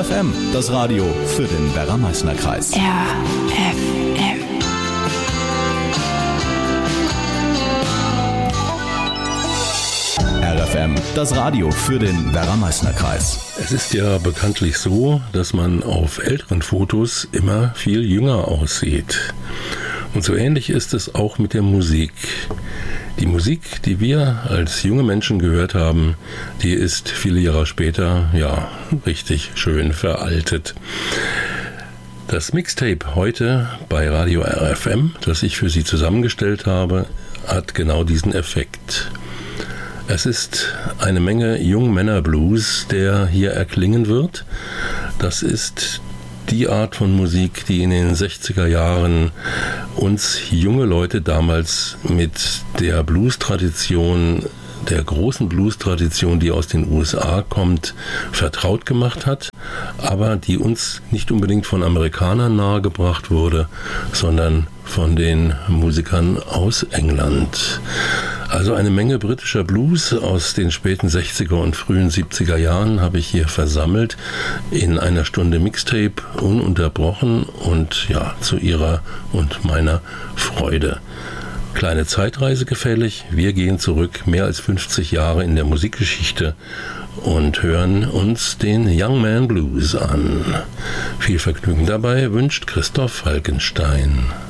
RFM, das Radio für den Werra-Meißner-Kreis. RFM. RFM, das Radio für den Werra-Meißner-Kreis. Es ist ja bekanntlich so, dass man auf älteren Fotos immer viel jünger aussieht. Und so ähnlich ist es auch mit der Musik. Die Musik, die wir als junge Menschen gehört haben, die ist viele Jahre später, ja, richtig schön veraltet. Das Mixtape heute bei Radio RFM, das ich für Sie zusammengestellt habe, hat genau diesen Effekt. Es ist eine Menge Jungmänner-Blues, der hier erklingen wird. Das ist die Art von Musik, die in den 60er Jahren uns junge Leute damals mit der Blues-Tradition, der großen Blues-Tradition, die aus den USA kommt, vertraut gemacht hat, aber die uns nicht unbedingt von Amerikanern nahegebracht wurde, sondern von den Musikern aus England. Also eine Menge britischer Blues aus den späten 60er und frühen 70er Jahren habe ich hier versammelt in einer Stunde Mixtape, ununterbrochen und ja, zu Ihrer und meiner Freude. Kleine Zeitreise gefällig, wir gehen zurück mehr als 50 Jahre in der Musikgeschichte und hören uns den Young Man Blues an. Viel Vergnügen dabei wünscht Christoph Falkenstein.